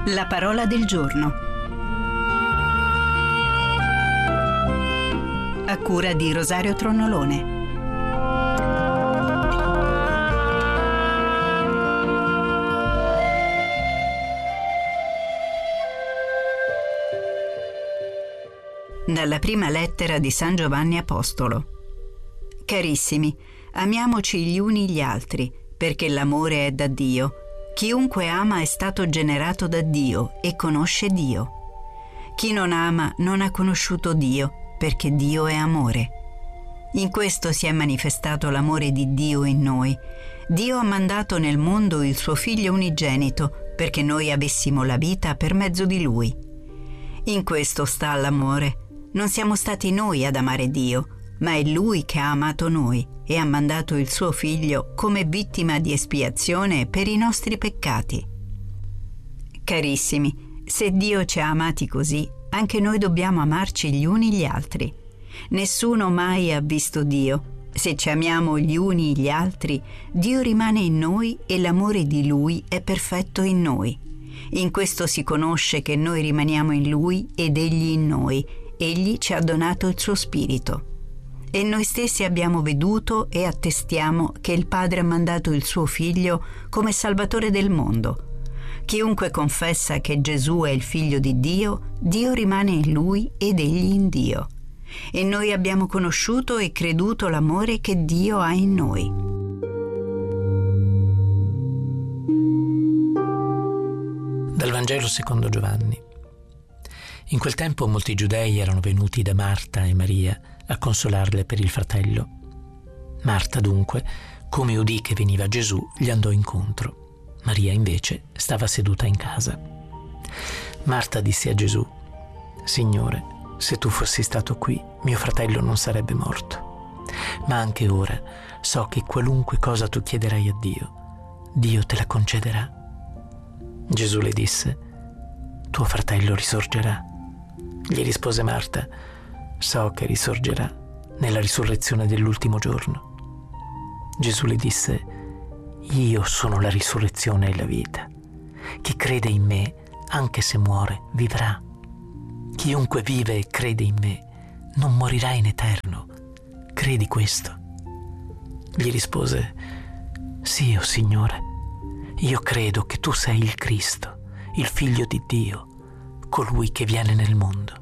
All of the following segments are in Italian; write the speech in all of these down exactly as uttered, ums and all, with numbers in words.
La parola del giorno. A cura di Rosario Tronnolone. Dalla prima lettera di San Giovanni Apostolo. Carissimi, amiamoci gli uni gli altri, perché l'amore è da Dio. Chiunque ama è stato generato da Dio e conosce Dio. Chi non ama non ha conosciuto Dio, perché Dio è amore. In questo si è manifestato l'amore di Dio in noi. Dio ha mandato nel mondo il suo Figlio unigenito, perché noi avessimo la vita per mezzo di Lui. In questo sta l'amore. Non siamo stati noi ad amare Dio, ma è Lui che ha amato noi e ha mandato il suo Figlio come vittima di espiazione per i nostri peccati. Carissimi, se Dio ci ha amati così, anche noi dobbiamo amarci gli uni gli altri. Nessuno mai ha visto Dio. Se ci amiamo gli uni gli altri, Dio rimane in noi e l'amore di Lui è perfetto in noi. In questo si conosce che noi rimaniamo in Lui ed Egli in noi. Egli ci ha donato il suo Spirito. E noi stessi abbiamo veduto e attestiamo che il Padre ha mandato il suo Figlio come Salvatore del mondo. Chiunque confessa che Gesù è il Figlio di Dio, Dio rimane in Lui ed Egli in Dio. E noi abbiamo conosciuto e creduto l'amore che Dio ha in noi. Dal Vangelo secondo Giovanni. In quel tempo molti giudei erano venuti da Marta e Maria a consolarle per il fratello. Marta dunque, come udì che veniva Gesù, gli andò incontro. Maria invece stava seduta in casa. Marta disse a Gesù: Signore, se tu fossi stato qui, mio fratello non sarebbe morto. Ma anche ora so che qualunque cosa tu chiederai a Dio, Dio te la concederà. Gesù le disse: Tuo fratello risorgerà. Gli rispose Marta: So che risorgerà nella risurrezione dell'ultimo giorno. Gesù le disse: Io sono la risurrezione e la vita. Chi crede in me, anche se muore, vivrà. Chiunque vive e crede in me non morirà in eterno. Credi questo? Gli rispose: Sì, o Signore, io credo che tu sei il Cristo, il Figlio di Dio, colui che viene nel mondo.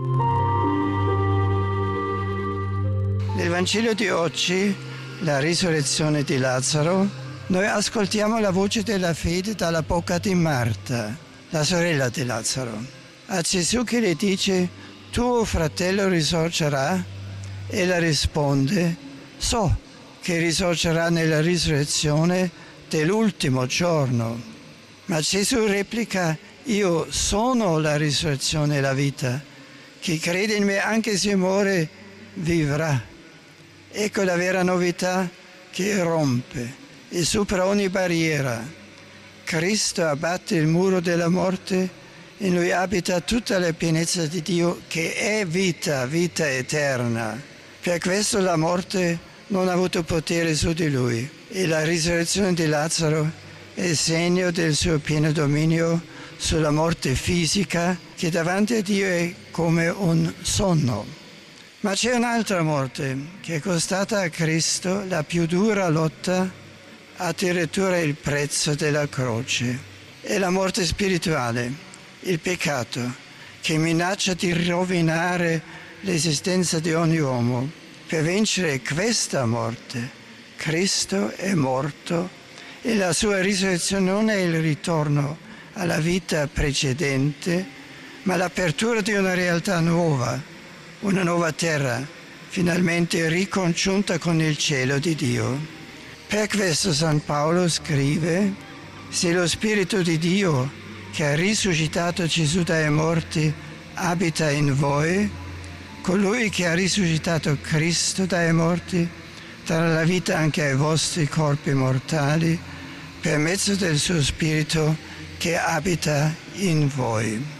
Nel Vangelo di oggi, la risurrezione di Lazzaro, noi ascoltiamo la voce della fede dalla bocca di Marta, la sorella di Lazzaro, a Gesù che le dice: tuo fratello risorgerà? Ella risponde: so che risorgerà nella risurrezione dell'ultimo giorno. Ma Gesù replica: io sono la risurrezione e la vita. Chi crede in me, anche se muore, vivrà. Ecco la vera novità che rompe e supera ogni barriera. Cristo abbatte il muro della morte, in Lui abita tutta la pienezza di Dio che è vita, vita eterna. Per questo la morte non ha avuto potere su di Lui e la risurrezione di Lazzaro è il segno del suo pieno dominio sulla morte fisica che davanti a Dio è come un sonno. Ma c'è un'altra morte che è costata a Cristo la più dura lotta, addirittura il prezzo della croce. È la morte spirituale, il peccato, che minaccia di rovinare l'esistenza di ogni uomo. Per vincere questa morte, Cristo è morto e la sua risurrezione non è il ritorno alla vita precedente, ma l'apertura di una realtà nuova, una nuova terra, finalmente ricongiunta con il cielo di Dio. Per questo San Paolo scrive: se lo Spirito di Dio, che ha risuscitato Gesù dai morti, abita in voi, colui che ha risuscitato Cristo dai morti darà la vita anche ai vostri corpi mortali per mezzo del suo Spirito che abita in voi.